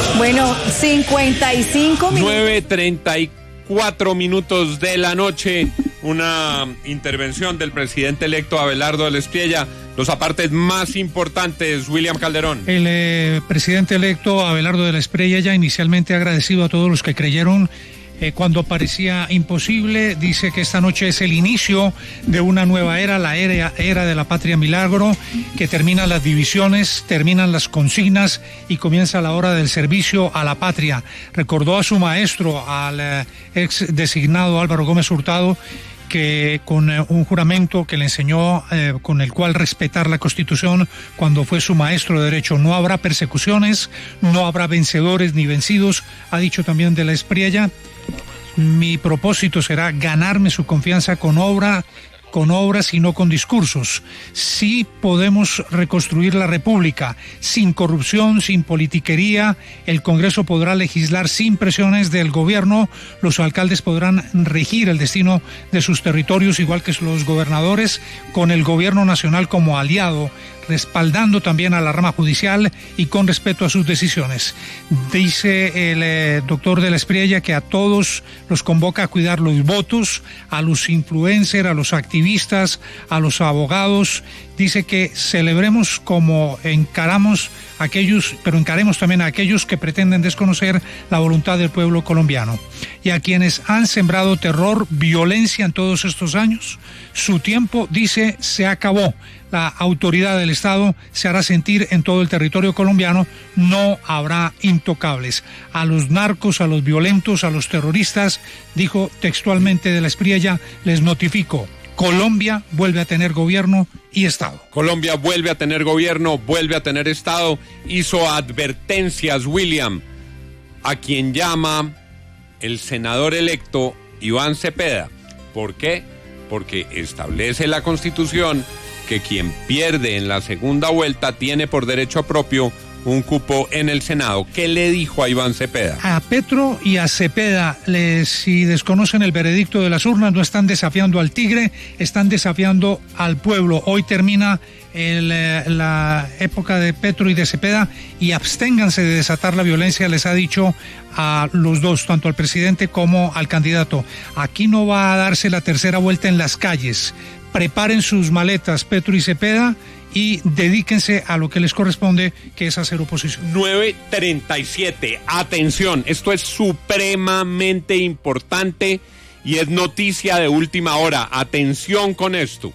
Bueno, 55 minutos. 9:34 minutos de la noche. Una intervención del presidente electo Abelardo del Espriella. Los apartes más importantes, William Calderón. El presidente electo Abelardo del Espriella ya inicialmente agradecido a todos los que creyeron cuando parecía imposible. Dice que esta noche es el inicio de una nueva era, la era de la Patria Milagro, que terminan las divisiones, terminan las consignas y comienza la hora del servicio a la patria. Recordó a su maestro, al ex designado Álvaro Gómez Hurtado, que con un juramento que le enseñó, con el cual respetar la Constitución cuando fue su maestro de Derecho. No habrá persecuciones, no habrá vencedores ni vencidos, ha dicho también de la Espriella. Mi propósito será ganarme su confianza con obras y no con discursos. Sí podemos reconstruir la República, sin corrupción, sin politiquería. El Congreso podrá legislar sin presiones del gobierno. Los alcaldes podrán regir el destino de sus territorios, igual que los gobernadores, con el gobierno nacional como aliado, respaldando también a la rama judicial y con respeto a sus decisiones. Dice el doctor de la Espriella que a todos los convoca a cuidar los votos, a los influencers, a los activistas, a los abogados. Dice que celebremos como encaramos pero encaremos también a aquellos que pretenden desconocer la voluntad del pueblo colombiano. Y a quienes han sembrado terror, violencia en todos estos años, su tiempo, dice, se acabó. La autoridad del Estado se hará sentir en todo el territorio colombiano, no habrá intocables. A los narcos, a los violentos, a los terroristas, dijo textualmente de la Espriella, les notifico: Colombia vuelve a tener gobierno y Estado. Colombia vuelve a tener gobierno, vuelve a tener Estado. Hizo advertencias, William, a quien llama el senador electo Iván Cepeda. ¿Por qué? Porque establece la Constitución que quien pierde en la segunda vuelta tiene por derecho propio un cupo en el Senado. ¿Qué le dijo a Iván Cepeda? A Petro y a Cepeda, si desconocen el veredicto de las urnas, no están desafiando al tigre, están desafiando al pueblo. Hoy termina la época de Petro y de Cepeda y absténganse de desatar la violencia, les ha dicho a los dos, tanto al presidente como al candidato. Aquí no va a darse la tercera vuelta en las calles. Preparen sus maletas, Petro y Cepeda, y dedíquense a lo que les corresponde, que es hacer oposición. 9:37. Atención, esto es supremamente importante y es noticia de última hora. Atención con esto.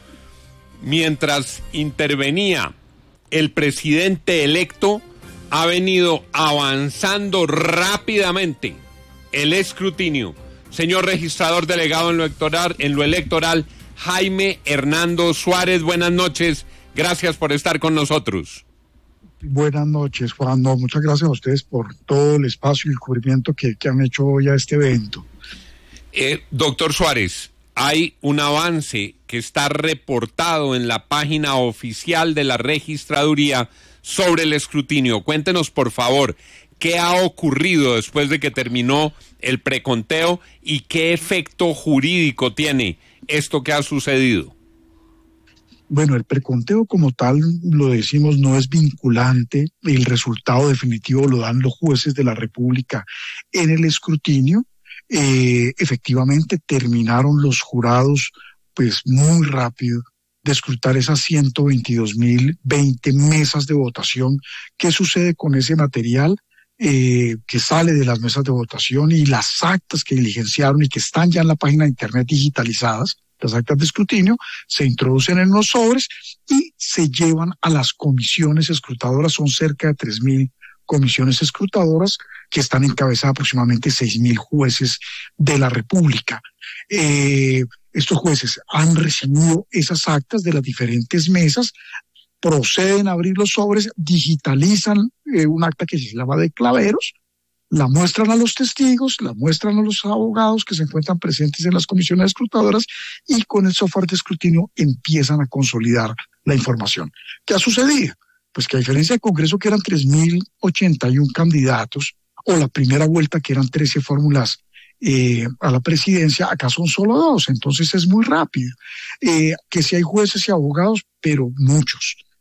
Mientras intervenía el presidente electo, ha venido avanzando rápidamente el escrutinio. Señor registrador delegado en lo electoral, Jaime Hernando Suárez, buenas noches. Gracias por estar con nosotros. Buenas noches, Juan. No, muchas gracias a ustedes por todo el espacio y el cubrimiento que han hecho hoy a este evento. Doctor Suárez, hay un avance que está reportado en la página oficial de la registraduría sobre el escrutinio. Cuéntenos, por favor, qué ha ocurrido después de que terminó el preconteo y qué efecto jurídico tiene esto que ha sucedido. Bueno, el preconteo como tal, lo decimos, no es vinculante. El resultado definitivo lo dan los jueces de la República en el escrutinio. Efectivamente terminaron los jurados pues muy rápido de escrutar esas 122.020 mesas de votación. ¿Qué sucede con ese material que sale de las mesas de votación y las actas que diligenciaron y que están ya en la página de internet digitalizadas? Las actas de escrutinio se introducen en los sobres y se llevan a las comisiones escrutadoras. Son cerca de 3.000 comisiones escrutadoras que están encabezadas aproximadamente 6.000 jueces de la República. Estos jueces han recibido esas actas de las diferentes mesas, proceden a abrir los sobres, digitalizan un acta que se llama de claveros, la muestran a los testigos, la muestran a los abogados que se encuentran presentes en las comisiones escrutadoras y con el software de escrutinio empiezan a consolidar la información. ¿Qué ha sucedido? Pues que a diferencia del Congreso, que eran 3.081 candidatos, o la primera vuelta, que eran 13 fórmulas a la presidencia, acá son solo 2, entonces es muy rápido. Que si hay jueces y abogados, pero muchos.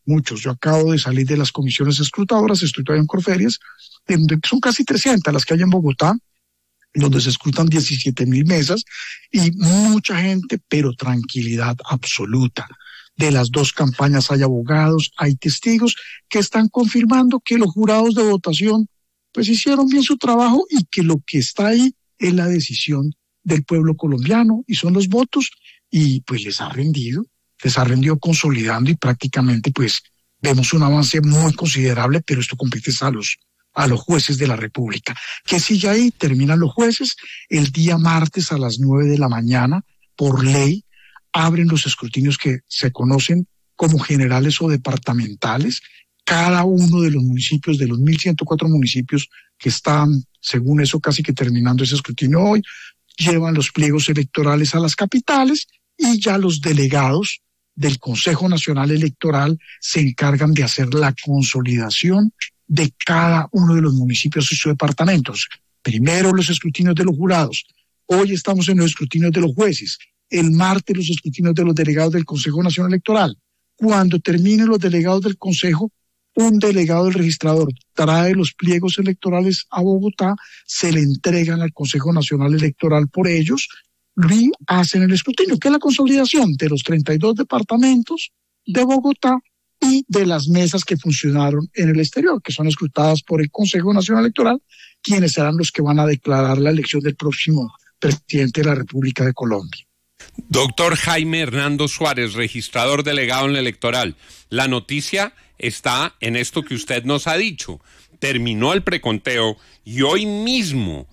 muchos. Yo acabo de salir de las comisiones escrutadoras, estoy todavía en Corferias, son casi 300 las que hay en Bogotá, donde se escrutan 17.000 mesas y mucha gente, pero tranquilidad absoluta. De las dos campañas hay abogados, hay testigos que están confirmando que los jurados de votación pues hicieron bien su trabajo y que lo que está ahí es la decisión del pueblo colombiano y son los votos y pues les ha rendido consolidando y prácticamente pues vemos un avance muy considerable, pero esto compete a los jueces de la República. Que sigue ahí, terminan los jueces, el día martes a las 9 de la mañana, por ley, abren los escrutinios que se conocen como generales o departamentales. Cada uno de los municipios, de los 1.104 municipios que están, según eso, casi que terminando ese escrutinio hoy, llevan los pliegos electorales a las capitales y ya los delegados del Consejo Nacional Electoral se encargan de hacer la consolidación de cada uno de los municipios y sus departamentos. Primero los escrutinios de los jurados, hoy estamos en los escrutinios de los jueces, el martes los escrutinios de los delegados del Consejo Nacional Electoral. Cuando terminen los delegados del Consejo, un delegado del registrador trae los pliegos electorales a Bogotá, se le entregan al Consejo Nacional Electoral por ellos, y hacen el escrutinio, que es la consolidación de los 32 departamentos de Bogotá y de las mesas que funcionaron en el exterior, que son escrutadas por el Consejo Nacional Electoral, quienes serán los que van a declarar la elección del próximo presidente de la República de Colombia. Doctor Jaime Hernando Suárez, registrador delegado en la electoral, la noticia está en esto que usted nos ha dicho. Terminó el preconteo y hoy mismo,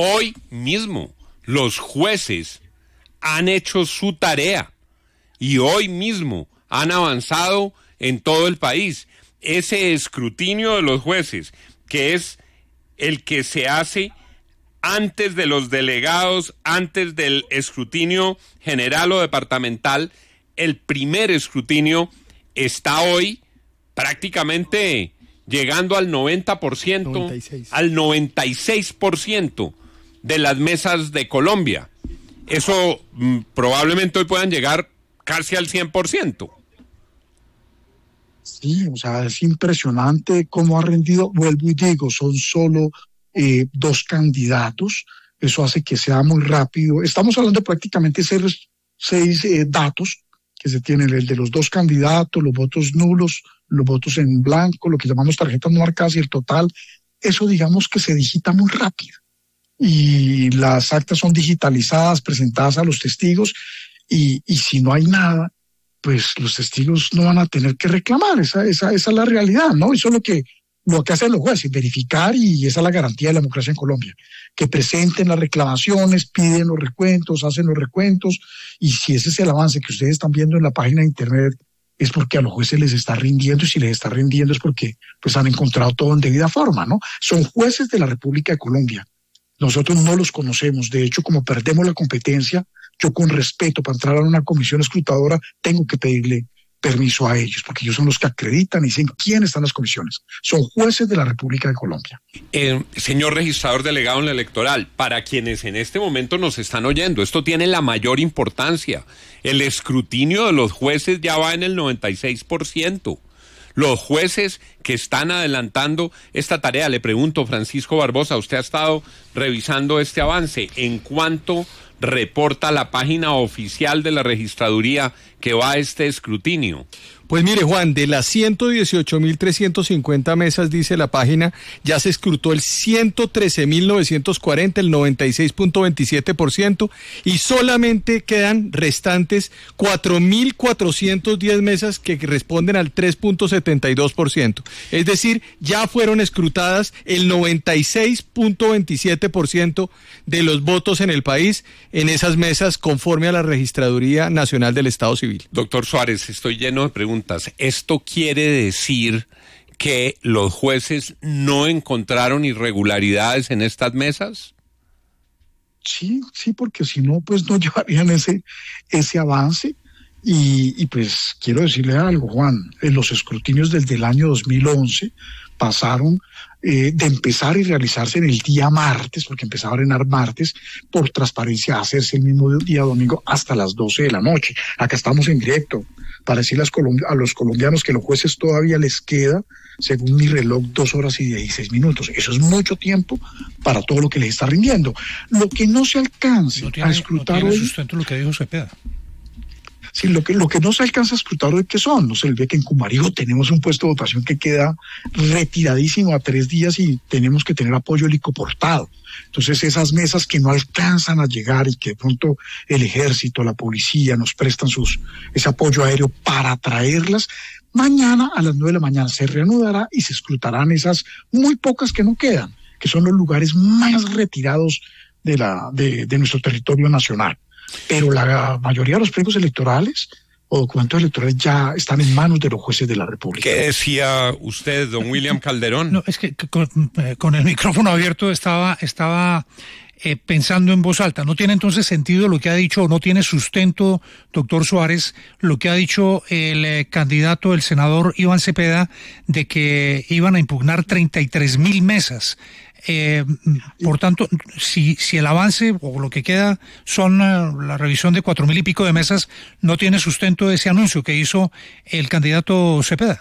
los jueces han hecho su tarea y hoy mismo han avanzado en todo el país. Ese escrutinio de los jueces, que es el que se hace antes de los delegados, antes del escrutinio general o departamental, el primer escrutinio está hoy prácticamente llegando al 90%, al 96% de las mesas de Colombia. Eso probablemente hoy puedan llegar casi al 100%. Sí, o sea, es impresionante cómo ha rendido. Vuelvo y digo, son solo 2 candidatos. Eso hace que sea muy rápido. Estamos hablando de prácticamente seis datos que se tienen: el de los 2 candidatos, los votos nulos, los votos en blanco, lo que llamamos tarjetas no marcadas y el total. Eso digamos que se digita muy rápido. Y las actas son digitalizadas, presentadas a los testigos, y si no hay nada, pues los testigos no van a tener que reclamar. Esa es la realidad, ¿no? Eso es lo que hacen los jueces, verificar, y esa es la garantía de la democracia en Colombia, que presenten las reclamaciones, piden los recuentos, hacen los recuentos, y si ese es el avance que ustedes están viendo en la página de internet, es porque a los jueces les está rindiendo, y si les está rindiendo es porque pues han encontrado todo en debida forma, ¿no? Son jueces de la República de Colombia. Nosotros no los conocemos. De hecho, como perdemos la competencia, yo con respeto para entrar a una comisión escrutadora tengo que pedirle permiso a ellos, porque ellos son los que acreditan y dicen quiénes están las comisiones. Son jueces de la República de Colombia. Señor registrador delegado en la electoral, para quienes en este momento nos están oyendo, esto tiene la mayor importancia. El escrutinio de los jueces ya va en el 96%. Los jueces que están adelantando esta tarea, le pregunto, Francisco Barbosa, usted ha estado revisando este avance. ¿En cuánto reporta la página oficial de la registraduría que va a este escrutinio? Pues mire, Juan, de las 118.350 mesas, dice la página, ya se escrutó el 113.940, el 96.27%, y solamente quedan restantes 4.410 mesas que responden al 3.72%. Es decir, ya fueron escrutadas el 96.27% de los votos en el país en esas mesas conforme a la Registraduría Nacional del Estado Civil. Doctor Suárez, estoy lleno de preguntas. ¿Esto quiere decir que los jueces no encontraron irregularidades en estas mesas? Sí, porque si no, pues no llevarían ese avance. Y pues quiero decirle algo, Juan, en los escrutinios desde el año 2011 pasaron de empezar y realizarse en el día martes, porque empezaban en el martes, por transparencia, a hacerse el mismo día domingo hasta las 12 de la noche. Acá estamos en directo. para decirle a los colombianos que los jueces todavía les queda, según mi reloj, 2 horas y 16 minutos. Eso es mucho tiempo para todo lo que les está rindiendo. Lo que no se alcance a escrutar no tiene hoy... sustento lo que dijo Cepeda. Sí, lo que no se alcanza a escrutar hoy, ¿qué son? No se olvide que en Cumarijo tenemos un puesto de votación que queda retiradísimo a 3 días y tenemos que tener apoyo helicoportado. Entonces esas mesas que no alcanzan a llegar y que de pronto el ejército, la policía nos prestan ese apoyo aéreo para traerlas, mañana a las 9 de la mañana se reanudará y se escrutarán esas muy pocas que no quedan, que son los lugares más retirados de nuestro territorio nacional. Pero la mayoría de los pliegos electorales o documentos electorales ya están en manos de los jueces de la República. ¿Qué decía usted, don William Calderón? No, es que con el micrófono abierto estaba pensando en voz alta. ¿No tiene entonces sentido lo que ha dicho, o no tiene sustento, doctor Suárez, lo que ha dicho el candidato, el senador Iván Cepeda, de que iban a impugnar 33,000 mesas? Por tanto, si el avance o lo que queda son la revisión de 4,000 y pico de mesas, ¿no tiene sustento ese anuncio que hizo el candidato Cepeda?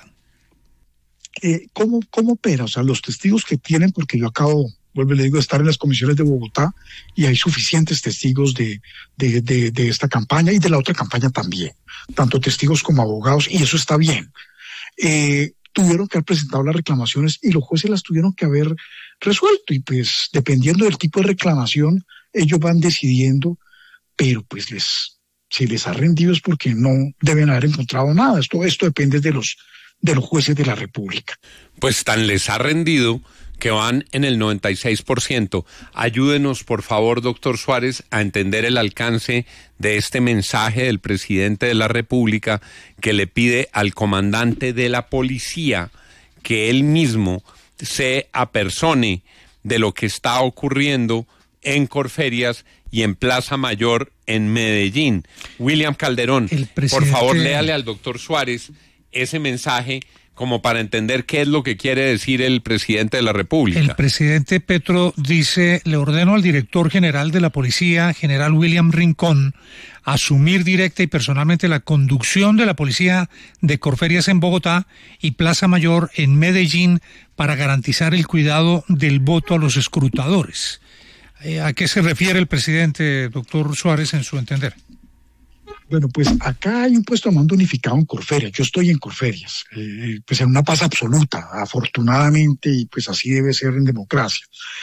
¿Cómo opera? O sea, los testigos que tienen, porque yo acabo, vuelvo y le digo, de estar en las comisiones de Bogotá y hay suficientes testigos de esta campaña y de la otra campaña también, tanto testigos como abogados, y eso está bien. Tuvieron que haber presentado las reclamaciones y los jueces las tuvieron que haber resuelto, y pues dependiendo del tipo de reclamación ellos van decidiendo, pero pues si les ha rendido es porque no deben haber encontrado nada. Esto depende de los jueces de la República. Pues tan les ha rendido que van en el 96%. Ayúdenos, por favor, doctor Suárez, a entender el alcance de este mensaje del presidente de la República, que le pide al comandante de la policía que él mismo se apersone de lo que está ocurriendo en Corferias y en Plaza Mayor en Medellín. William Calderón, por favor, léale al doctor Suárez ese mensaje como para entender qué es lo que quiere decir el presidente de la República. El presidente Petro dice: le ordeno al director general de la policía, general William Rincón, asumir directa y personalmente la conducción de la policía de Corferias en Bogotá y Plaza Mayor en Medellín para garantizar el cuidado del voto a los escrutadores. ¿A qué se refiere el presidente, doctor Suárez, en su entender? Bueno, pues acá hay un puesto de mando unificado en Corferias. Yo estoy en Corferias, pues en una paz absoluta, afortunadamente, y pues así debe ser en democracia.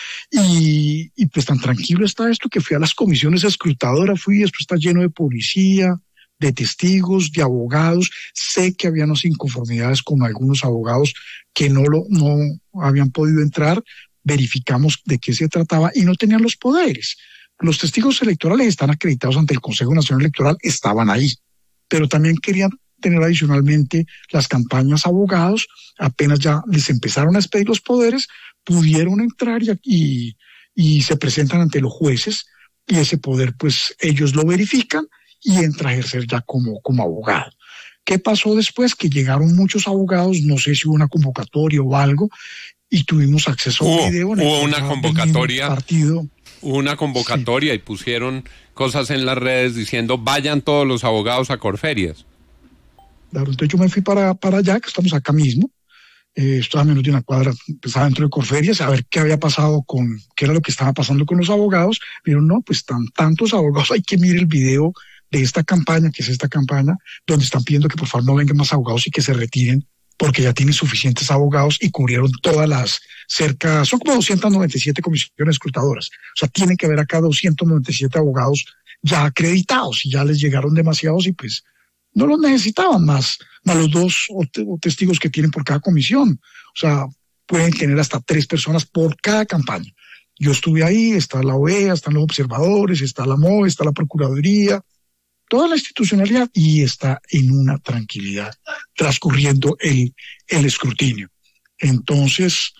Y pues tan tranquilo está esto que fui a las comisiones escrutadoras, esto está lleno de policía, de testigos, de abogados. Sé que había unas inconformidades con algunos abogados que no habían podido entrar. Verificamos de qué se trataba y no tenían los poderes. Los testigos electorales están acreditados ante el Consejo Nacional Electoral, estaban ahí, pero también querían tener adicionalmente las campañas abogados. Apenas ya les empezaron a expedir los poderes, pudieron entrar y se presentan ante los jueces, y ese poder pues ellos lo verifican y entra a ejercer ya como abogado. ¿Qué pasó después? Que llegaron muchos abogados, no sé si hubo una convocatoria o algo, y tuvimos acceso a un video. Hubo una convocatoria. Partido. Hubo una convocatoria, sí. Y pusieron cosas en las redes diciendo: vayan todos los abogados a Corferias. Claro, entonces yo me fui para allá, que estamos acá mismo. Esto a menos de una cuadra, empezaba dentro de Corferias, a ver qué había pasado qué era lo que estaba pasando con los abogados. Pero no, pues tantos abogados, hay que mirar el video de esta campaña, que es esta campaña, donde están pidiendo que por favor no vengan más abogados y que se retiren, porque ya tienen suficientes abogados y cubrieron todas las son como 297 comisiones escrutadoras. O sea, tienen que haber acá 297 abogados ya acreditados, y ya les llegaron demasiados y pues no los necesitaban más los 2 o testigos que tienen por cada comisión. O sea, pueden tener hasta 3 personas por cada campaña. Yo estuve ahí, está la OEA, están los observadores, está la MOE, está la Procuraduría, toda la institucionalidad, y está en una tranquilidad transcurriendo el escrutinio. Entonces,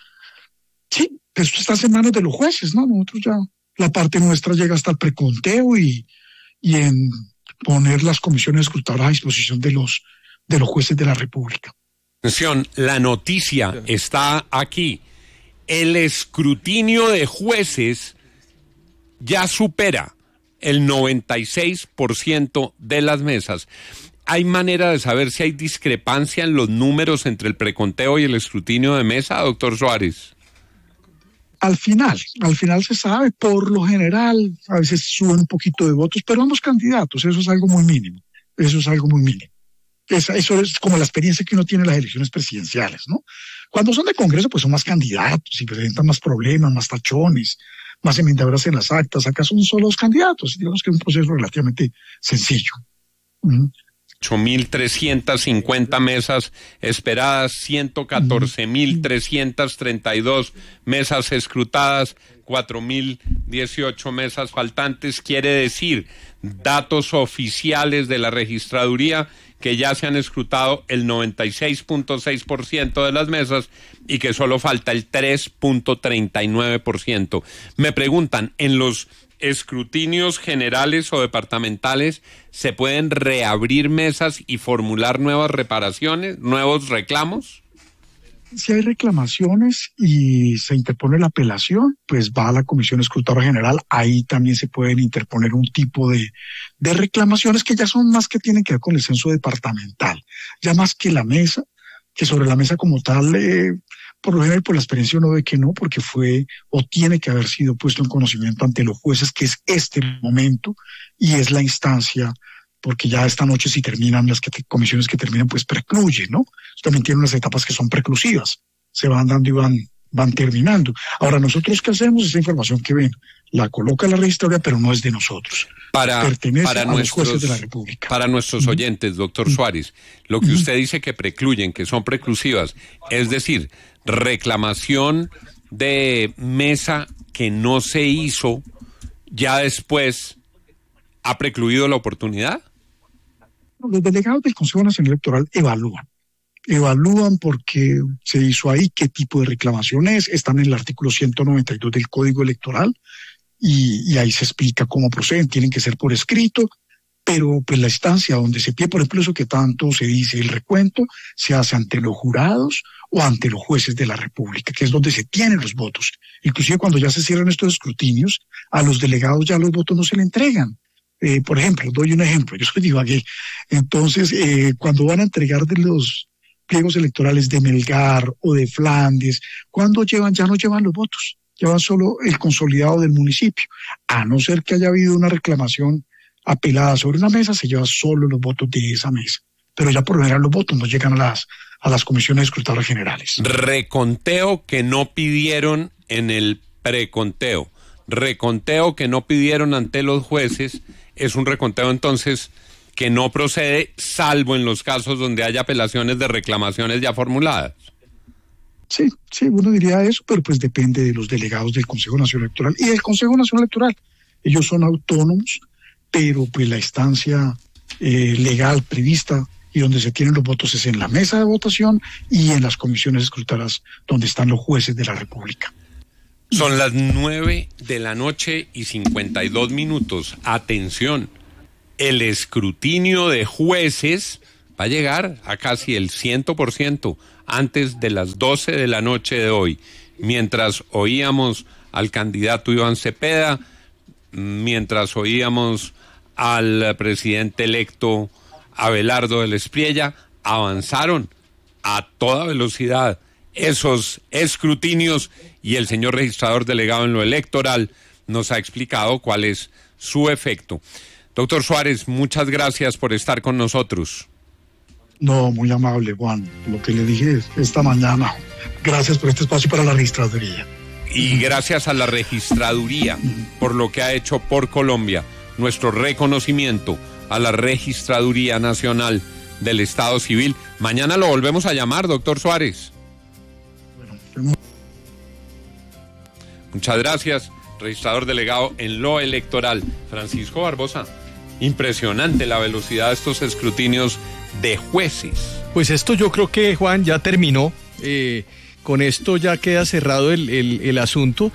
sí, esto está en manos de los jueces, ¿no? Nosotros ya, la parte nuestra llega hasta el preconteo y en poner las comisiones escrutadoras a disposición de los jueces de la República. Atención, la noticia está aquí. El escrutinio de jueces ya supera el 96% de las mesas. ¿Hay manera de saber si hay discrepancia en los números entre el preconteo y el escrutinio de mesa, doctor Suárez? Al final se sabe, por lo general, a veces suben un poquito de votos, pero ambos candidatos, eso es algo muy mínimo. Eso es como la experiencia que uno tiene en las elecciones presidenciales, ¿no? Cuando son de Congreso, pues son más candidatos y presentan más problemas, más tachones, más enmendadoras en las actas. Acá son solo los candidatos, digamos que es un proceso relativamente sencillo. 8.350 mesas esperadas, 114.332 mesas escrutadas, 4.018 mesas faltantes. Quiere decir, datos oficiales de la registraduría, que ya se han escrutado el 96.6% de las mesas y que solo falta el 3.39%. Me preguntan, ¿en los escrutinios generales o departamentales se pueden reabrir mesas y formular nuevas reparaciones, nuevos reclamos? Si hay reclamaciones y se interpone la apelación, pues va a la Comisión Escrutadora General. Ahí también se pueden interponer un tipo de reclamaciones que ya son más que tienen que ver con el censo departamental. Ya más que la mesa, que sobre la mesa como tal, por lo general por la experiencia uno ve que no, porque fue o tiene que haber sido puesto en conocimiento ante los jueces, que es este momento y es la instancia, porque ya esta noche si terminan las comisiones que terminan, pues precluye, ¿no? También tiene unas etapas que son preclusivas, se van dando y van terminando. Ahora, ¿nosotros qué hacemos? Esa información que ven, la coloca la registraduría, pero no es de nosotros. Pertenece a los jueces de la República. Para nuestros oyentes, doctor Suárez, lo que usted dice que precluyen, que son preclusivas, es decir, reclamación de mesa que no se hizo, ya después ha precluido la oportunidad. Los delegados del Consejo Nacional Electoral evalúan porque se hizo ahí, qué tipo de reclamación es, están en el artículo 192 del Código Electoral y ahí se explica cómo proceden, tienen que ser por escrito, pero pues la instancia donde se pide, por ejemplo, eso que tanto se dice, el recuento, se hace ante los jurados o ante los jueces de la República, que es donde se tienen los votos. Inclusive cuando ya se cierran estos escrutinios, a los delegados ya los votos no se le entregan. Por ejemplo, doy un ejemplo, yo soy de Ibagué. Entonces, cuando van a entregar de los pliegos electorales de Melgar o de Flandes, cuando ya no llevan los votos, llevan solo el consolidado del municipio. A no ser que haya habido una reclamación apelada sobre una mesa, se lleva solo los votos de esa mesa. Pero ya por lo general los votos no llegan a las comisiones escrutadoras generales. Reconteo que no pidieron en el preconteo. Reconteo que no pidieron ante los jueces. Es un reconteo entonces que no procede, salvo en los casos donde haya apelaciones de reclamaciones ya formuladas. Sí, uno diría eso, pero pues depende de los delegados del Consejo Nacional Electoral y del Consejo Nacional Electoral. Ellos son autónomos, pero pues la instancia legal prevista y donde se tienen los votos es en la mesa de votación y en las comisiones escrutadoras donde están los jueces de la República. Son las 9:52 p.m. Atención, el escrutinio de jueces va a llegar a casi el 100% antes de las 12 de la noche de hoy. Mientras oíamos al candidato Iván Cepeda, mientras oíamos al presidente electo Abelardo del Espriella, avanzaron a toda velocidad esos escrutinios y el señor registrador delegado en lo electoral nos ha explicado cuál es su efecto. Doctor Suárez, muchas gracias por estar con nosotros. No, muy amable, Juan. Lo que le dije esta mañana. Gracias por este espacio para la registraduría. Y gracias a la registraduría por lo que ha hecho por Colombia. Nuestro reconocimiento a la Registraduría Nacional del Estado Civil. Mañana lo volvemos a llamar, doctor Suárez. Muchas gracias, registrador delegado en lo electoral, Francisco Barbosa. Impresionante la velocidad de estos escrutinios de jueces. Pues esto yo creo que, Juan, ya terminó. Con esto ya queda cerrado el asunto.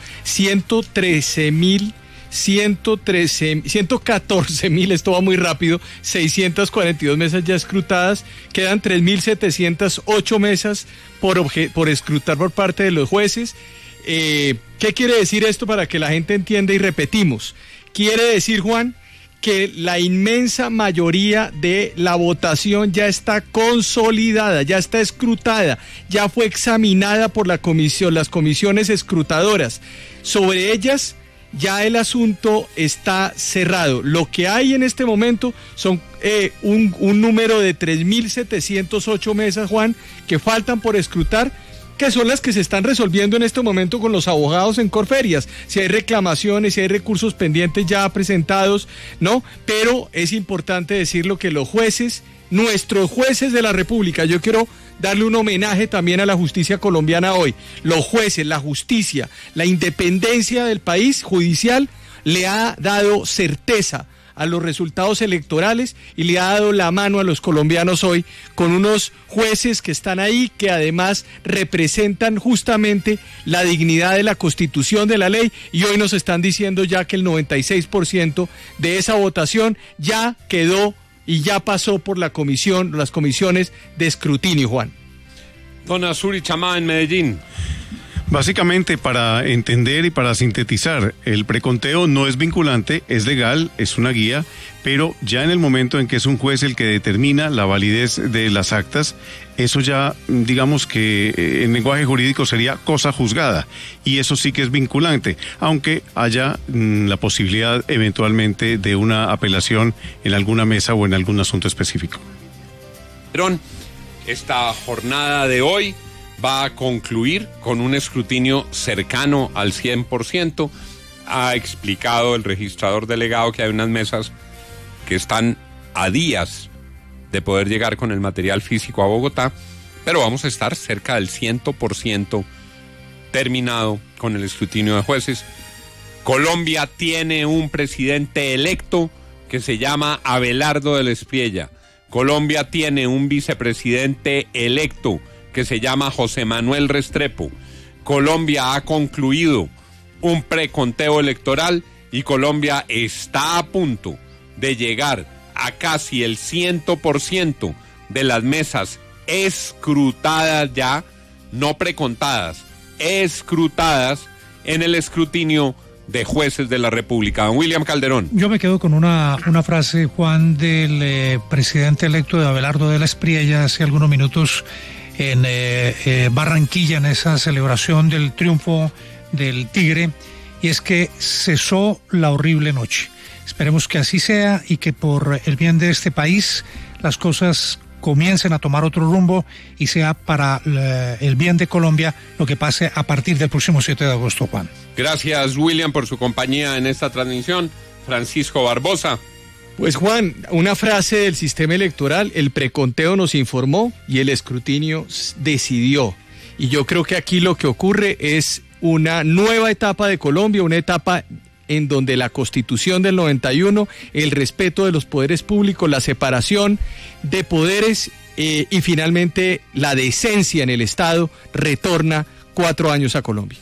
114.000, esto va muy rápido, 642 mesas ya escrutadas, quedan 3.708 mesas por escrutar por parte de los jueces. ¿Qué quiere decir esto para que la gente entienda y repetimos? Quiere decir, Juan, que la inmensa mayoría de la votación ya está consolidada, ya está escrutada, ya fue examinada por las comisiones escrutadoras. Sobre ellas ya el asunto está cerrado. Lo que hay en este momento son un número de 3.708 mesas, Juan, que faltan por escrutar, que son las que se están resolviendo en este momento con los abogados en Corferias. Si hay reclamaciones, si hay recursos pendientes ya presentados, ¿no? Pero es importante decirlo que los jueces, nuestros jueces de la República, yo quiero darle un homenaje también a la justicia colombiana hoy. Los jueces, la justicia, la independencia del país judicial le ha dado certeza a los resultados electorales y le ha dado la mano a los colombianos hoy con unos jueces que están ahí, que además representan justamente la dignidad de la Constitución, de la ley, y hoy nos están diciendo ya que el 96% de esa votación ya quedó y ya pasó por las comisiones de escrutinio, Juan. Don Azuri Chamá en Medellín. Básicamente, para entender y para sintetizar, el preconteo no es vinculante, es legal, es una guía, pero ya en el momento en que es un juez el que determina la validez de las actas, eso ya, digamos que en lenguaje jurídico sería cosa juzgada, y eso sí que es vinculante, aunque haya la posibilidad eventualmente de una apelación en alguna mesa o en algún asunto específico. Esta jornada de hoy va a concluir con un escrutinio cercano al 100%. Ha explicado el registrador delegado que hay unas mesas que están a días de poder llegar con el material físico a Bogotá, pero vamos a estar cerca del 100% terminado con el escrutinio de jueces. Colombia tiene un presidente electo que se llama Abelardo de la Espriella. Colombia tiene un vicepresidente electo que se llama José Manuel Restrepo. Colombia ha concluido un preconteo electoral y Colombia está a punto de llegar a casi el 100% de las mesas escrutadas ya, no precontadas, escrutadas en el escrutinio de jueces de la República. Don William Calderón. Yo me quedo con una frase, Juan, del presidente electo de Abelardo de la Espriella hace algunos minutos en Barranquilla, en esa celebración del triunfo del Tigre, y es que cesó la horrible noche. Esperemos que así sea y que por el bien de este país las cosas comiencen a tomar otro rumbo y sea para el bien de Colombia lo que pase a partir del próximo 7 de agosto, Juan. Gracias, William, por su compañía en esta transmisión. Francisco Barbosa. Pues Juan, una frase del sistema electoral: el preconteo nos informó y el escrutinio decidió. Y yo creo que aquí lo que ocurre es una nueva etapa de Colombia, una etapa en donde la Constitución del 91, el respeto de los poderes públicos, la separación de poderes y finalmente la decencia en el Estado retorna 4 años a Colombia.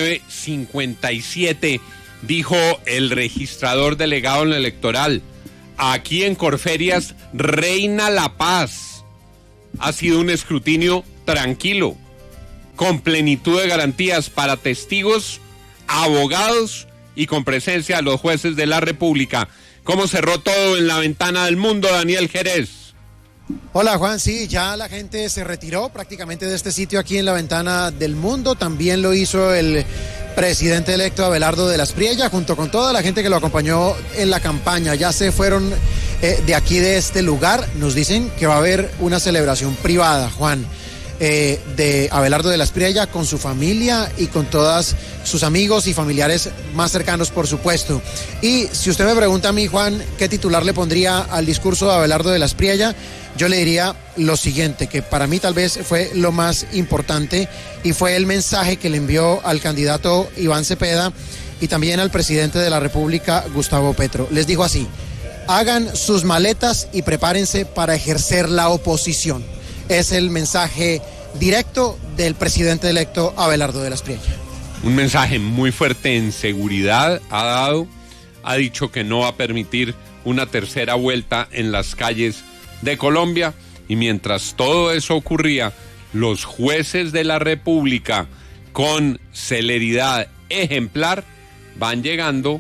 9:57, dijo el registrador delegado en lo electoral. Aquí en Corferias reina la paz. Ha sido un escrutinio tranquilo, con plenitud de garantías para testigos, abogados y con presencia de los jueces de la República. ¿Cómo cerró todo en la ventana del mundo, Daniel Jerez? Hola Juan, sí, ya la gente se retiró prácticamente de este sitio aquí en la ventana del mundo. También lo hizo el presidente electo Abelardo de la Espriella junto con toda la gente que lo acompañó en la campaña. Ya se fueron de aquí, de este lugar. Nos dicen que va a haber una celebración privada, Juan, de Abelardo de la Espriella con su familia y con todos sus amigos y familiares más cercanos, por supuesto. Y si usted me pregunta a mí, Juan, ¿qué titular le pondría al discurso de Abelardo de la Espriella? Yo le diría lo siguiente, que para mí tal vez fue lo más importante, y fue el mensaje que le envió al candidato Iván Cepeda y también al presidente de la República, Gustavo Petro. Les dijo así: hagan sus maletas y prepárense para ejercer la oposición. Es el mensaje directo del presidente electo Abelardo de la Espriella. Un mensaje muy fuerte en seguridad ha dado. Ha dicho que no va a permitir una tercera vuelta en las calles de Colombia, y mientras todo eso ocurría, los jueces de la República, con celeridad ejemplar, van llegando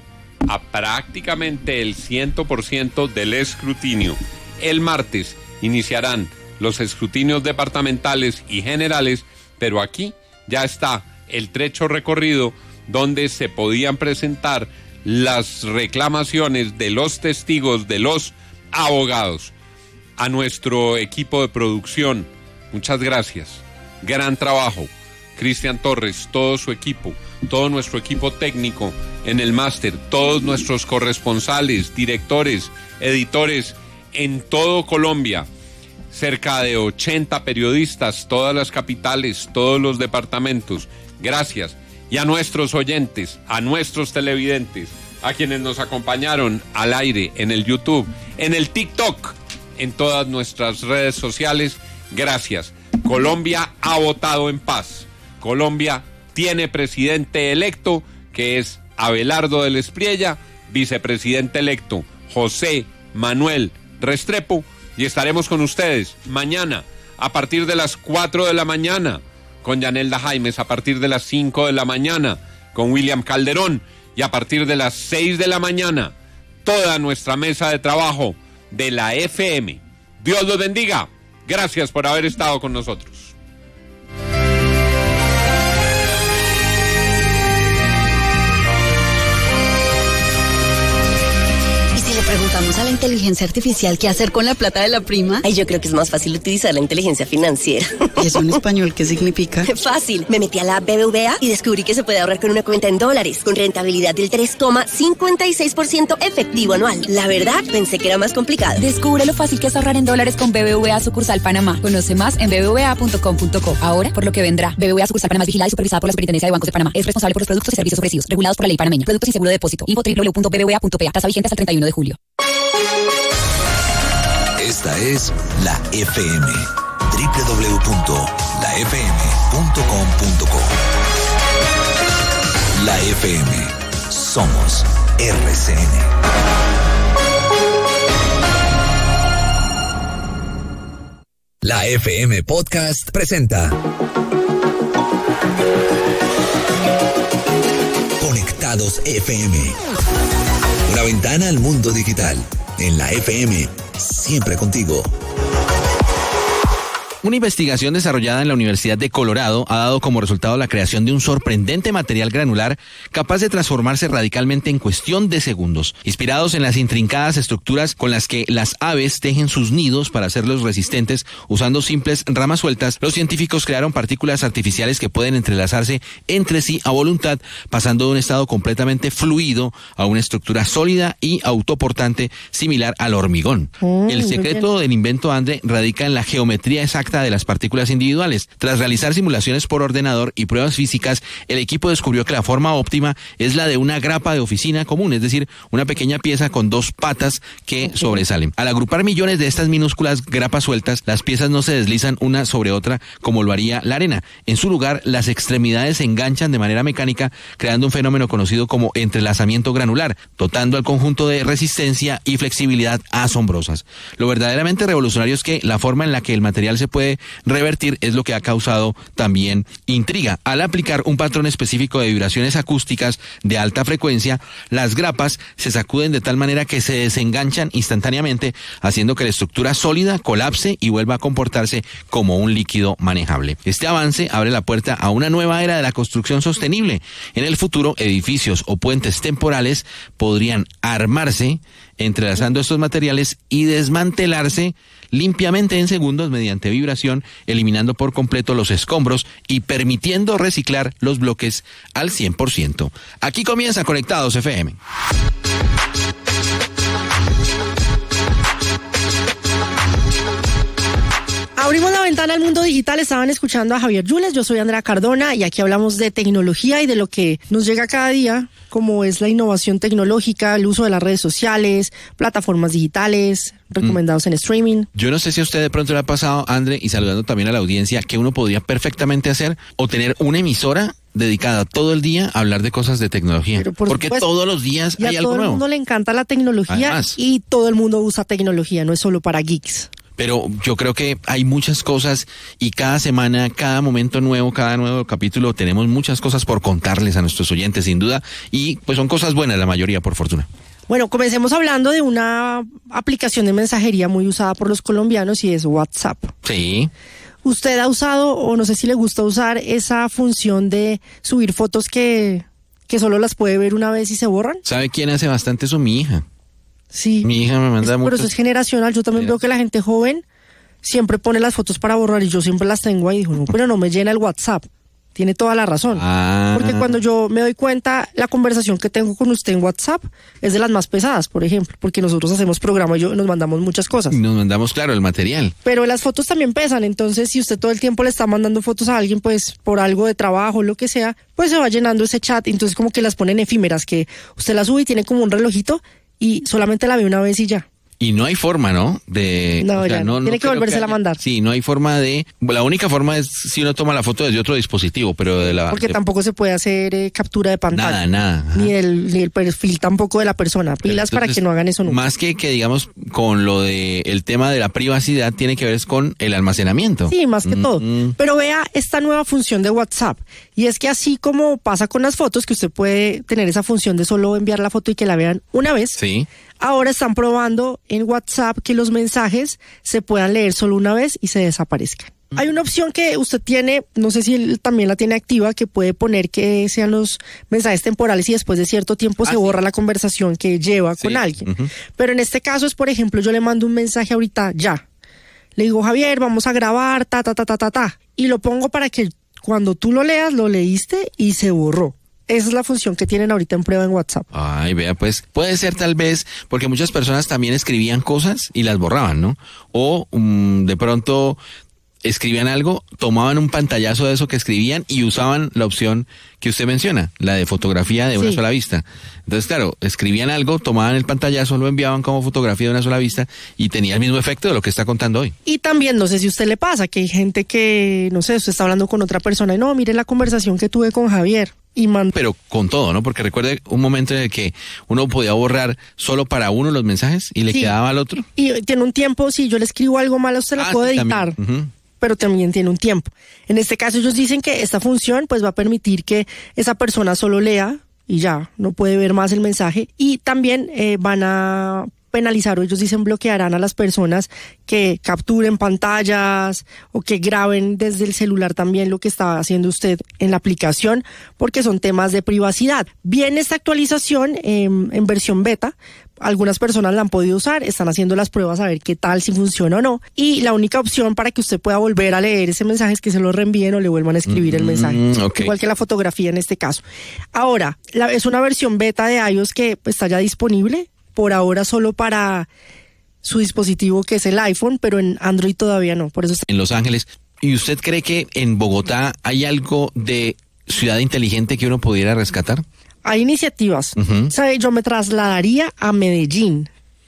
a prácticamente el 100% del escrutinio. El martes iniciarán los escrutinios departamentales y generales, pero aquí ya está el trecho recorrido donde se podían presentar las reclamaciones de los testigos, de los abogados. A nuestro equipo de producción, muchas gracias. Gran trabajo. Cristian Torres, todo su equipo, todo nuestro equipo técnico en el máster, todos nuestros corresponsales, directores, editores en todo Colombia, cerca de 80 periodistas, todas las capitales, todos los departamentos. Gracias. Y a nuestros oyentes, a nuestros televidentes, a quienes nos acompañaron al aire en el YouTube, en el TikTok, en todas nuestras redes sociales, gracias. Colombia ha votado en paz. Colombia tiene presidente electo, que es Abelardo del Espriella, vicepresidente electo José Manuel Restrepo, y estaremos con ustedes mañana a partir de las 4 de la mañana, con Yanelda Jaimes a partir de las 5 de la mañana, con William Calderón, y a partir de las 6 de la mañana, toda nuestra mesa de trabajo de la FM. Dios los bendiga. Gracias por haber estado con nosotros. Preguntamos a la inteligencia artificial qué hacer con la plata de la prima. Ay, yo creo que es más fácil utilizar la inteligencia financiera. ¿Y eso en español qué significa? Fácil. Me metí a la BBVA y descubrí que se puede ahorrar con una cuenta en dólares, con rentabilidad del 3,56% efectivo anual. La verdad, pensé que era más complicado. Descubre lo fácil que es ahorrar en dólares con BBVA Sucursal Panamá. Conoce más en bbva.com.co. Ahora, por lo que vendrá. BBVA Sucursal Panamá es vigilada y supervisada por la Superintendencia de Bancos de Panamá. Es responsable por los productos y servicios ofrecidos, regulados por la ley panameña. Productos y seguro de depósito. Info www.bbva.pa. Tasa vigente hasta el 31 de julio. Esta es la FM, www.lafm.com.co. La FM, somos RCN. La FM Podcast presenta Conectados FM. Una ventana al mundo digital. En la FM, siempre contigo. Una investigación desarrollada en la Universidad de Colorado ha dado como resultado la creación de un sorprendente material granular capaz de transformarse radicalmente en cuestión de segundos. Inspirados en las intrincadas estructuras con las que las aves tejen sus nidos para hacerlos resistentes usando simples ramas sueltas, los científicos crearon partículas artificiales que pueden entrelazarse entre sí a voluntad, pasando de un estado completamente fluido a una estructura sólida y autoportante similar al hormigón. El secreto del invento, André, radica en la geometría exacta de las partículas individuales. Tras realizar simulaciones por ordenador y pruebas físicas, el equipo descubrió que la forma óptima es la de una grapa de oficina común, es decir, una pequeña pieza con dos patas que sobresalen. Al agrupar millones de estas minúsculas grapas sueltas, las piezas no se deslizan una sobre otra como lo haría la arena. En su lugar, las extremidades se enganchan de manera mecánica, creando un fenómeno conocido como entrelazamiento granular, dotando al conjunto de resistencia y flexibilidad asombrosas. Lo verdaderamente revolucionario es que la forma en la que el material se puede revertir es lo que ha causado también intriga. Al aplicar un patrón específico de vibraciones acústicas de alta frecuencia, las grapas se sacuden de tal manera que se desenganchan instantáneamente, haciendo que la estructura sólida colapse y vuelva a comportarse como un líquido manejable. Este avance abre la puerta a una nueva era de la construcción sostenible. En el futuro, edificios o puentes temporales podrían armarse entrelazando estos materiales y desmantelarse limpiamente en segundos mediante vibración, eliminando por completo los escombros y permitiendo reciclar los bloques al 100%. Aquí comienza Conectados FM. Abrimos la ventana al mundo digital. Estaban escuchando a Javier Yules, yo soy Andrea Cardona y aquí hablamos de tecnología y de lo que nos llega cada día, como es la innovación tecnológica, el uso de las redes sociales, plataformas digitales, recomendados en streaming. Yo no sé si a usted de pronto le ha pasado, André, y saludando también a la audiencia, que uno podría perfectamente hacer o tener una emisora dedicada todo el día a hablar de cosas de tecnología. Porque supuesto, todos los días hay algo nuevo. A todo el mundo le encanta la tecnología. Además, y todo el mundo usa tecnología, no es solo para geeks. Pero yo creo que hay muchas cosas y cada semana, cada momento nuevo, cada nuevo capítulo, tenemos muchas cosas por contarles a nuestros oyentes, sin duda. Y pues son cosas buenas la mayoría, por fortuna. Bueno, comencemos hablando de una aplicación de mensajería muy usada por los colombianos y es WhatsApp. Sí. ¿Usted ha usado, o no sé si le gusta usar, esa función de subir fotos que solo las puede ver una vez y se borran? ¿Sabe quién hace bastante eso? Mi hija. Sí. Mi hija me manda mucho. Pero eso es generacional. Yo también veo que la gente joven siempre pone las fotos para borrar y yo siempre las tengo ahí. Digo, no, pero no me llena el WhatsApp. Tiene toda la razón. Porque cuando yo me doy cuenta, la conversación que tengo con usted en WhatsApp es de las más pesadas, por ejemplo, porque nosotros hacemos programa y nos mandamos muchas cosas. Nos mandamos, claro, el material. Pero las fotos también pesan, entonces si usted todo el tiempo le está mandando fotos a alguien, pues por algo de trabajo, lo que sea, pues se va llenando ese chat, entonces como que las ponen efímeras, que usted las sube y tiene como un relojito y solamente la ve una vez y ya. Y no hay forma, ¿no? No, ya, tiene que volvérsela a mandar. Sí, no hay forma de... La única forma es si uno toma la foto desde otro dispositivo, pero de la... Porque tampoco se puede hacer captura de pantalla. Nada. Ni el perfil tampoco de la persona. Pilas entonces, para que no hagan eso nunca. Más que digamos, con lo de el tema de la privacidad, tiene que ver con el almacenamiento. Sí, más que todo. Pero vea esta nueva función de WhatsApp. Y es que así como pasa con las fotos, que usted puede tener esa función de solo enviar la foto y que la vean una vez. Sí. Ahora están probando en WhatsApp que los mensajes se puedan leer solo una vez y se desaparezcan. Hay una opción que usted tiene, no sé si él también la tiene activa, que puede poner que sean los mensajes temporales y después de cierto tiempo se borra la conversación que lleva con alguien. Pero en este caso es, por ejemplo, yo le mando un mensaje ahorita ya. Le digo, Javier, vamos a grabar, y lo pongo para que cuando tú lo leas, lo leíste y se borró. Esa es la función que tienen ahorita en prueba en WhatsApp. Ay, vea, pues puede ser tal vez, porque muchas personas también escribían cosas y las borraban, ¿no? O de pronto escribían algo, tomaban un pantallazo de eso que escribían y usaban la opción que usted menciona, la de fotografía de una sola vista. Entonces, claro, escribían algo, tomaban el pantallazo, lo enviaban como fotografía de una sola vista y tenía el mismo efecto de lo que está contando hoy. Y también, no sé si a usted le pasa, que hay gente que, no sé, usted está hablando con otra persona y no, mire la conversación que tuve con Javier. Pero con todo, ¿no? Porque recuerde un momento en el que uno podía borrar solo para uno los mensajes y le quedaba al otro. Y tiene un tiempo, si yo le escribo algo mal, usted lo puede editar. Pero también tiene un tiempo. En este caso ellos dicen que esta función pues va a permitir que esa persona solo lea y ya, no puede ver más el mensaje. Y también van a penalizar, o ellos dicen bloquearán a las personas que capturen pantallas o que graben desde el celular también lo que está haciendo usted en la aplicación, porque son temas de privacidad. Viene esta actualización en versión beta. Algunas personas la han podido usar, están haciendo las pruebas a ver qué tal, si funciona o no. Y la única opción para que usted pueda volver a leer ese mensaje es que se lo reenvíen o le vuelvan a escribir el mensaje. Okay. Igual que la fotografía en este caso. Ahora, es una versión beta de iOS que está ya disponible, por ahora solo para su dispositivo que es el iPhone, pero en Android todavía no. Por eso está... En Los Ángeles. ¿Y usted cree que en Bogotá hay algo de ciudad inteligente que uno pudiera rescatar? Hay iniciativas. ¿Sabe? Yo me trasladaría a Medellín.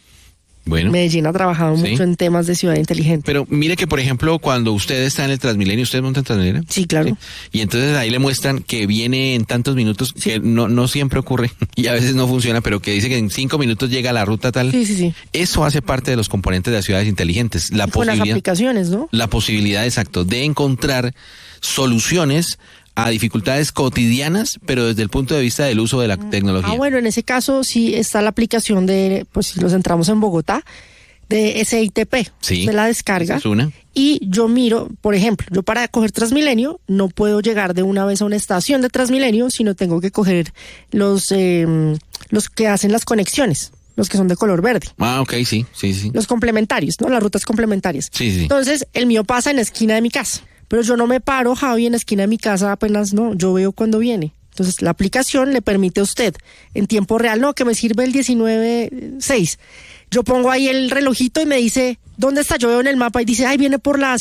Bueno. Medellín ha trabajado mucho en temas de ciudad inteligente. Pero mire que, por ejemplo, cuando usted está en el Transmilenio, ¿usted monta en Transmilenio? Sí, claro. ¿Sí? Y entonces ahí le muestran que viene en tantos minutos, que no siempre ocurre, y a veces no funciona, pero que dice que en 5 minutos llega a la ruta tal. Sí. Eso hace parte de los componentes de las ciudades inteligentes. Con las aplicaciones, ¿no? La posibilidad, exacto, de encontrar soluciones a dificultades cotidianas, pero desde el punto de vista del uso de la tecnología. Bueno, en ese caso sí está la aplicación de, pues si nos entramos en Bogotá, de SITP. Sí. Se la descarga. Es una. Y yo miro, por ejemplo, yo para coger Transmilenio no puedo llegar de una vez a una estación de Transmilenio, sino tengo que coger los que hacen las conexiones. Los que son de color verde. Ok, sí. Los complementarios, ¿no? Las rutas complementarias. Sí. Entonces, el mío pasa en la esquina de mi casa. Pero yo no me paro, Javi, en la esquina de mi casa apenas, no, yo veo cuando viene. Entonces, la aplicación le permite a usted en tiempo real, no, que me sirve el 19.6. Yo pongo ahí el relojito y me dice, ¿dónde está? Yo veo en el mapa y dice, viene por la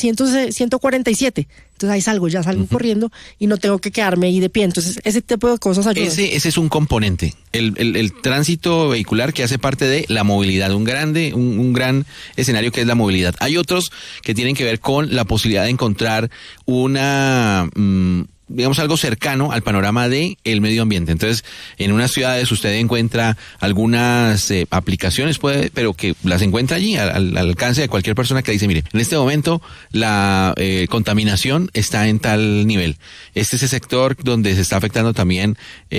147. Entonces ahí salgo corriendo y no tengo que quedarme ahí de pie. Entonces ese tipo de cosas ayudan. Ese es un componente, el tránsito vehicular que hace parte de la movilidad, un gran escenario que es la movilidad. Hay otros que tienen que ver con la posibilidad de encontrar una digamos, algo cercano al panorama de el medio ambiente. Entonces, en unas ciudades usted encuentra algunas aplicaciones, pero que las encuentra allí al alcance de cualquier persona que dice, mire, en este momento la contaminación está en tal nivel. Este es el sector donde se está afectando también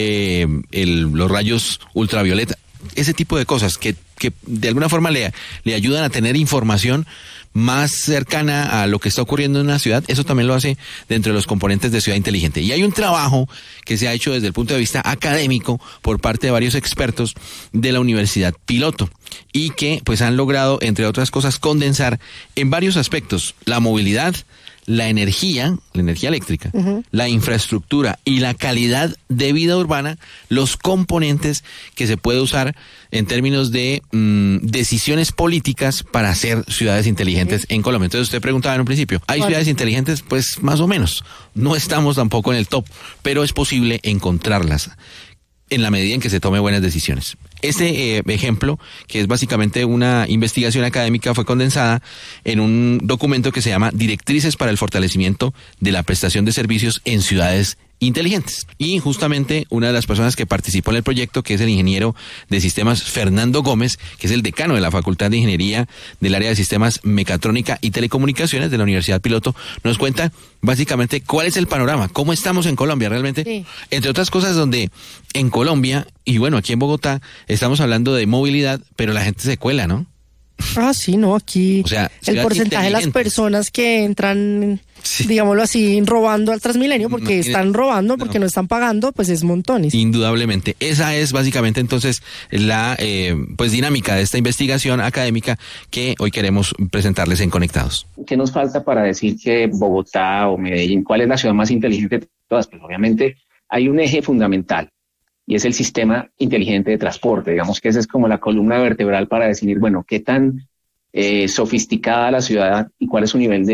los rayos ultravioleta. Ese tipo de cosas que de alguna forma le ayudan a tener información más cercana a lo que está ocurriendo en una ciudad. Eso también lo hace dentro de los componentes de Ciudad Inteligente. Y hay un trabajo que se ha hecho desde el punto de vista académico por parte de varios expertos de la Universidad Piloto y que pues han logrado, entre otras cosas, condensar en varios aspectos la movilidad, la energía eléctrica, la infraestructura y la calidad de vida urbana, los componentes que se puede usar en términos de decisiones políticas para hacer ciudades inteligentes en Colombia. Entonces usted preguntaba en un principio, ¿hay ciudades inteligentes? Pues más o menos. No estamos tampoco en el top, pero es posible encontrarlas en la medida en que se tome buenas decisiones. Este ejemplo, que es básicamente una investigación académica, fue condensada en un documento que se llama Directrices para el fortalecimiento de la prestación de servicios en ciudades inteligentes. Y justamente una de las personas que participó en el proyecto, que es el ingeniero de sistemas Fernando Gómez, que es el decano de la Facultad de Ingeniería del área de sistemas mecatrónica y telecomunicaciones de la Universidad Piloto, nos cuenta básicamente cuál es el panorama, cómo estamos en Colombia realmente, sí. Entre otras cosas, donde en Colombia, y bueno, aquí en Bogotá, estamos hablando de movilidad, pero la gente se cuela, ¿no? Ah, sí, no, aquí o sea, el porcentaje de las personas que entran, sí, digámoslo así, robando al Transmilenio, porque están robando, porque no están pagando, pues es montones. Indudablemente. Esa es básicamente entonces la pues dinámica de esta investigación académica que hoy queremos presentarles en Conectados. ¿Qué nos falta para decir que Bogotá o Medellín, cuál es la ciudad más inteligente de todas? Pues obviamente hay un eje fundamental, y es el sistema inteligente de transporte. Digamos que esa es como la columna vertebral para definir, bueno, qué tan sofisticada la ciudad y cuál es su nivel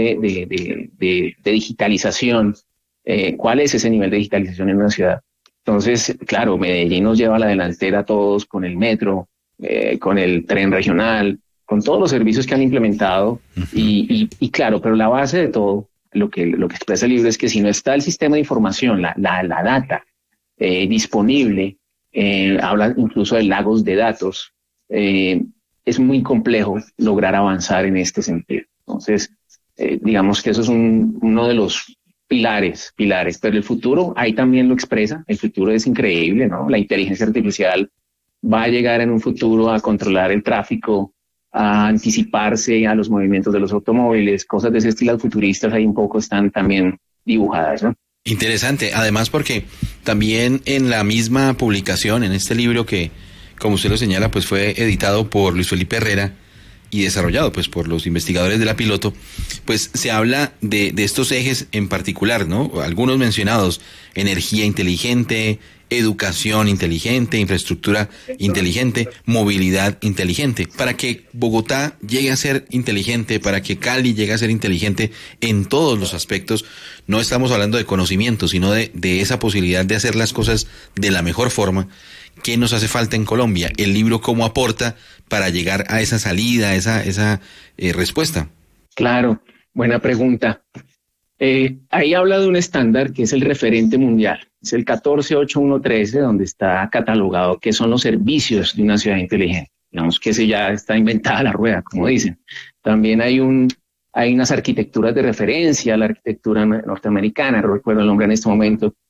de digitalización, cuál es ese nivel de digitalización en una ciudad. Entonces, claro, Medellín nos lleva a la delantera a todos con el metro, con el tren regional, con todos los servicios que han implementado. Y claro, pero la base de todo, lo que expresa el libro es que si no está el sistema de información, la data, disponible, habla incluso de lagos de datos, es muy complejo lograr avanzar en este sentido. Entonces, digamos que eso es uno de los pilares, pero el futuro ahí también lo expresa. El futuro es increíble, ¿no? La inteligencia artificial va a llegar en un futuro a controlar el tráfico, a anticiparse a los movimientos de los automóviles, cosas de ese estilo futuristas ahí un poco están también dibujadas, ¿no? Interesante, además porque también en la misma publicación, en este libro que, como usted lo señala, pues fue editado por Luis Felipe Herrera y desarrollado pues por los investigadores de la Piloto, pues se habla de estos ejes en particular, ¿no? Algunos mencionados: energía inteligente, educación inteligente, infraestructura inteligente, movilidad inteligente. Para que Bogotá llegue a ser inteligente, para que Cali llegue a ser inteligente en todos los aspectos, no estamos hablando de conocimiento, sino de esa posibilidad de hacer las cosas de la mejor forma. ¿Qué nos hace falta en Colombia? El libro, ¿cómo aporta para llegar a esa salida, a esa respuesta? Claro, buena pregunta. Ahí habla de un estándar que es el referente mundial, es el 148113, donde está catalogado qué son los servicios de una ciudad inteligente. Digamos que ese ya está inventada la rueda, como dicen. También hay unas arquitecturas de referencia, la arquitectura norteamericana, no recuerdo el nombre en este momento,